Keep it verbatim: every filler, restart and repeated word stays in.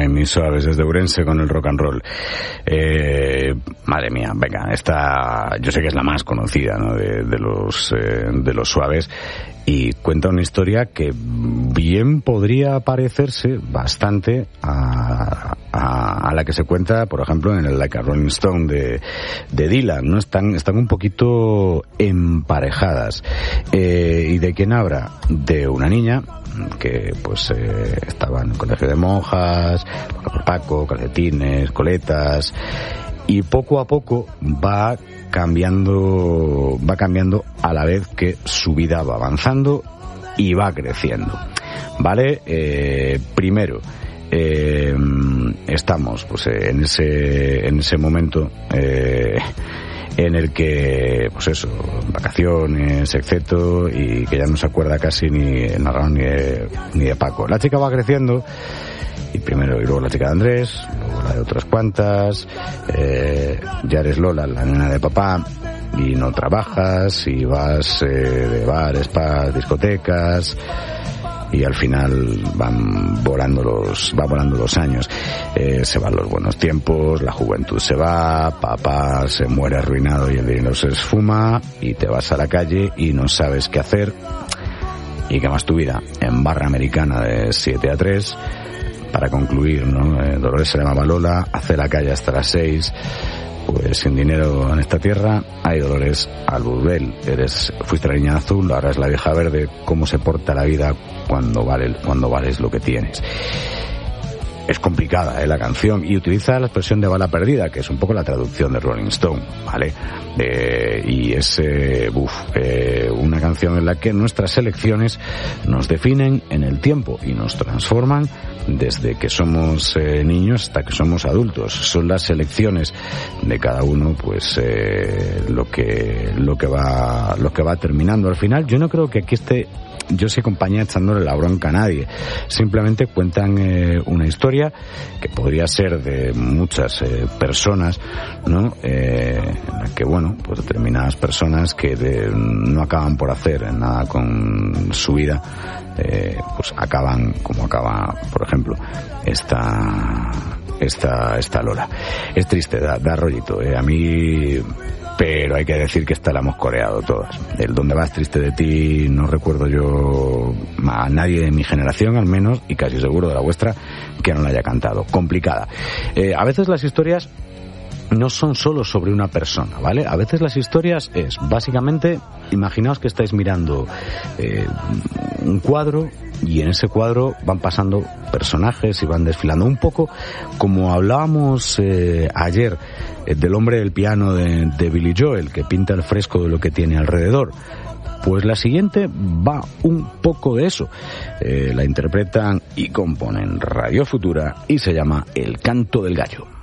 Ay, mis suaves desde Ourense con el rock and roll. Eh, madre mía, venga, esta yo sé que es la más conocida, ¿no? de, de los eh, de los suaves, y cuenta una historia que bien podría parecerse bastante a, a, a la que se cuenta, por ejemplo, en el Like a Rolling Stone de, de Dylan, ¿no? Están, están un poquito emparejadas. Eh, ¿Y de quién habla? De una niña que pues eh, estaba en el colegio de monjas, Paco, calcetines, coletas, y poco a poco va cambiando, va cambiando a la vez que su vida va avanzando y va creciendo, ¿vale? Eh, primero, eh, estamos pues en ese, en ese momento, eh, en el que, pues eso, vacaciones, etcétera, y que ya no se acuerda casi ni el narrador ni de, ni de Paco. La chica va creciendo, y primero y luego la chica de Andrés, luego la de otras cuantas, eh, ya eres Lola, la nena de papá, y no trabajas, y vas eh, de bares, pubs, discotecas, y al final van volando los, va volando los años. Eh, se van los buenos tiempos, la juventud se va, papá se muere arruinado y el dinero se esfuma, y te vas a la calle y no sabes qué hacer, y quemas tu vida en barra americana de siete a tres, para concluir, ¿no? Eh, Dolores se llamaba Lola, hace la calle hasta las seis, pues sin dinero en esta tierra, hay Dolores al Burbel, eres, fuiste la niña azul, ahora es la vieja verde, cómo se porta la vida cuando vale, cuando vales lo que tienes. Es complicada, ¿eh? La canción, y utiliza la expresión de bala perdida, que es un poco la traducción de Rolling Stone, ¿vale? Eh, y es eh, uf, eh, una canción en la que nuestras elecciones nos definen en el tiempo y nos transforman desde que somos eh, niños hasta que somos adultos. Son las elecciones de cada uno, pues eh, lo que lo que va lo que va terminando al final. Yo no creo que aquí esté Yo soy compañía echándole la bronca a nadie. Simplemente cuentan eh, una historia que podría ser de muchas eh, personas, ¿no? Eh, en la que, bueno, pues determinadas personas que de, no acaban por hacer nada con su vida, eh, pues acaban como acaba, por ejemplo, esta esta esta Lola. Es triste, da, da rollito, eh. A mí... pero hay que decir que esta la hemos coreado todas. El ¿Dónde vas triste de ti? No recuerdo yo a nadie de mi generación, al menos, y casi seguro de la vuestra, que no la haya cantado. Complicada. Eh, a veces las historias no son solo sobre una persona, ¿vale? A veces las historias es, básicamente, imaginaos que estáis mirando eh, un cuadro, y en ese cuadro van pasando personajes y van desfilando, un poco como hablábamos eh, ayer eh, del hombre del piano de, de Billy Joel, que pinta el fresco de lo que tiene alrededor. Pues la siguiente va un poco de eso. Eh, la interpretan y componen Radio Futura y se llama El canto del gallo.